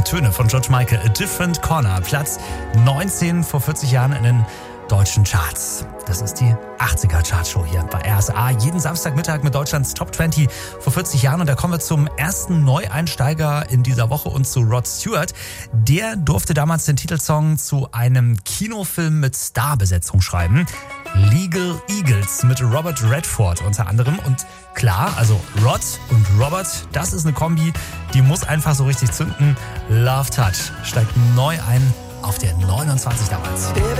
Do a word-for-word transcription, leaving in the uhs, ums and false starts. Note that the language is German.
Töne von George Michael, A Different Corner, Platz neunzehn vor vierzig Jahren in den deutschen Charts. Das ist die achtziger-Chartshow hier bei R S A. Jeden Samstagmittag mit Deutschlands Top zwanzig vor vierzig Jahren. Und da kommen wir zum ersten Neueinsteiger in dieser Woche und zu Rod Stewart. Der durfte damals den Titelsong zu einem Kinofilm mit Starbesetzung schreiben. Legal Eagles mit Robert Redford unter anderem. Und klar, also Rod und Robert, das ist eine Kombi, die muss einfach so richtig zünden. Love Touch steigt neu ein auf der neunundzwanzig damals.